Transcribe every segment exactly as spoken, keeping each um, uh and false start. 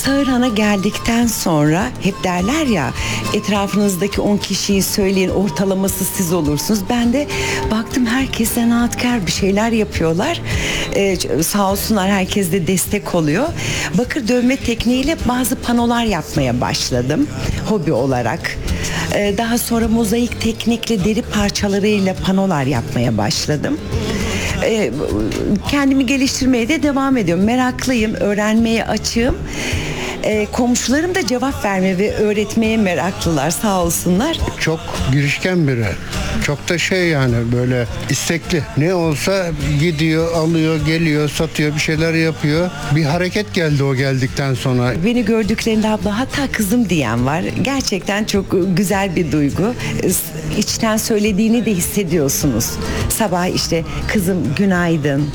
Sağırhan'a geldikten sonra hep derler ya, etrafınızdaki on kişiyi söyleyin, ortalaması siz olursunuz. Ben de baktım herkes zanaatkar, bir şeyler yapıyorlar. Ee, sağ olsunlar, herkes de destek oluyor. Bakır dövme tekniğiyle bazı panolar yapmaya başladım hobi olarak. Ee, daha sonra mozaik teknikle deri parçalarıyla panolar yapmaya başladım. Ee, kendimi geliştirmeye de devam ediyorum. Meraklıyım, öğrenmeye açığım. Ee, komşularım da cevap vermeye ve öğretmeye meraklılar, sağ olsunlar. Çok girişken biri. Çok da şey, yani böyle istekli. Ne olsa gidiyor, alıyor, geliyor, satıyor, bir şeyler yapıyor. Bir hareket geldi o geldikten sonra. Beni gördüklerinde abla, hatta kızım diyen var. Gerçekten çok güzel bir duygu. İçten söylediğini de hissediyorsunuz. Sabah işte kızım günaydın.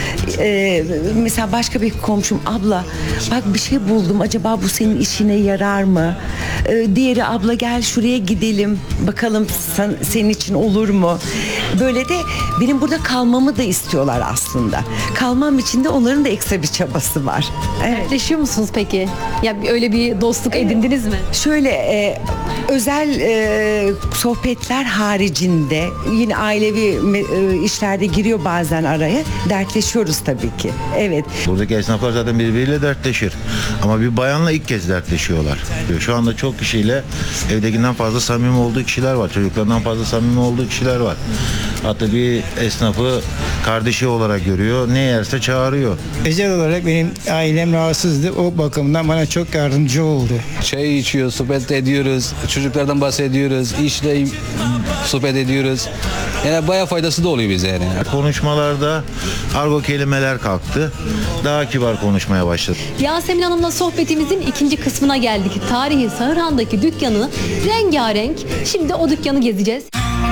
Ee, mesela başka bir komşum, abla bak bir şey buldum, acaba bu senin işine yarar mı? Ee, diğeri, abla gel şuraya gidelim bakalım sen, senin için olur mu? Böyle de benim burada kalmamı da istiyorlar aslında. Kalmam için de onların da ekstra bir çabası var. Evet. Dertleşiyor musunuz peki? Ya öyle bir dostluk edindiniz mi? Şöyle e, özel e, sohbetler haricinde yine ailevi e, işlerde giriyor bazen araya, dertleşiyoruz tabii ki. Evet. Buradaki esnaflar zaten birbiriyle dertleşir. Ama bir bayanla ilk kez dertleşiyorlar. Şu anda çok kişiyle evdekinden fazla samimi olduğu kişiler var. Çocuklarından fazla samimi olduğu kişiler var. Hatta bir esnafı kardeşi olarak görüyor. Ne yerse çağırıyor. Özel olarak benim ailem rahatsızdı. O bakımdan bana çok yardımcı oldu. Çay içiyor, sohbet ediyoruz. Çocuklardan bahsediyoruz. İşle sohbet ediyoruz. Yani bayağı faydası da oluyor bize yani. Konuşmalarda argo kelimeler kalktı. Daha kibar konuşmaya başladı. Yasemin Hanım'la sohbetimizin ikinci kısmına geldik. Tarihi Sağırhan'daki dükkanı rengarenk. Şimdi o dükkanı gezeceğiz.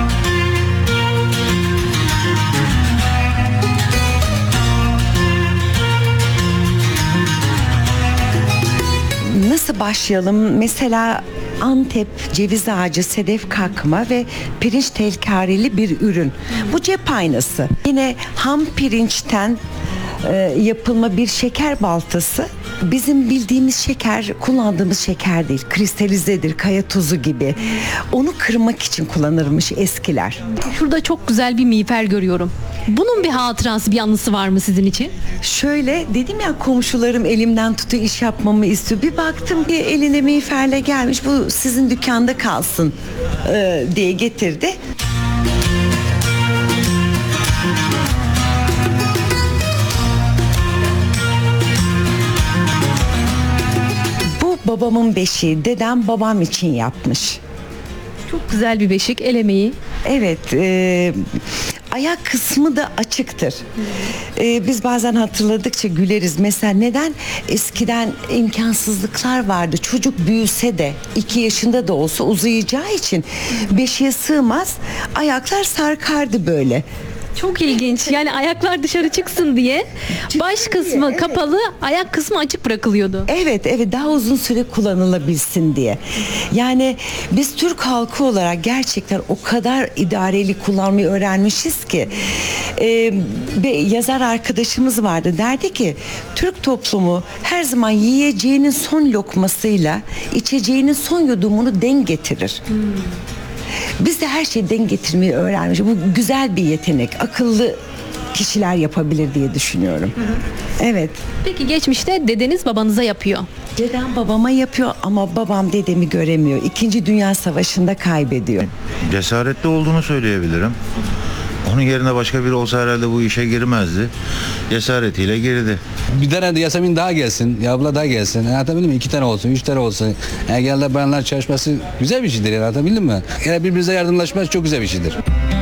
Nasıl başlayalım? Mesela Antep ceviz ağacı, sedef kakma ve pirinç telkarili bir ürün. Bu cep aynası. Yine ham pirinçten e, yapılma bir şeker baltası. Bizim bildiğimiz şeker, kullandığımız şeker değil. Kristalizedir, kaya tuzu gibi. Onu kırmak için kullanırmış eskiler. Şurada çok güzel bir miğfer görüyorum. Bunun bir hatırası, bir anısı var mı sizin için? Şöyle dedim ya, komşularım elimden tutuyor, iş yapmamı istiyor. Bir baktım ki eline miğferle gelmiş, bu sizin dükkanda kalsın e, diye getirdi. Bu babamın beşiği, dedem babam için yapmış. Çok güzel bir beşik, el emeği. Evet, e, ayak kısmı da açıktır. E, biz bazen hatırladıkça güleriz. Mesela neden? Eskiden imkansızlıklar vardı. Çocuk büyüse de iki yaşında da olsa uzayacağı için beşiğe sığmaz. Ayaklar sarkardı böyle. Çok ilginç. Yani ayaklar dışarı çıksın diye baş kısmı evet. kapalı, ayak kısmı açık bırakılıyordu. Evet, evet, daha uzun süre kullanılabilsin diye. Yani biz Türk halkı olarak gerçekten o kadar idareli kullanmayı öğrenmişiz ki. Ee, bir yazar arkadaşımız vardı, derdi ki Türk toplumu her zaman yiyeceğinin son lokmasıyla içeceğinin son yudumunu denk getirir. Hmm. Biz de her şeyi denk getirmeyi öğrenmişiz. Bu güzel bir yetenek. Akıllı kişiler yapabilir diye düşünüyorum. Hı hı. Evet. Peki geçmişte dedeniz babanıza yapıyor. Dedem babama yapıyor ama babam dedemi göremiyor. İkinci Dünya Savaşı'nda kaybediyor. Cesaretli olduğunu söyleyebilirim. Onun yerine başka biri olsa herhalde bu işe girmezdi. Cesaretiyle girdi. Bir tane de Yasemin daha gelsin, ya abla daha gelsin. Anlatabildim mi? İki tane olsun, üç tane olsun. Yani genelde bayanlar çalışması güzel bir şeydir. Anlatabildim mi? Yani birbirinize yardımlaşmak çok güzel bir şeydir.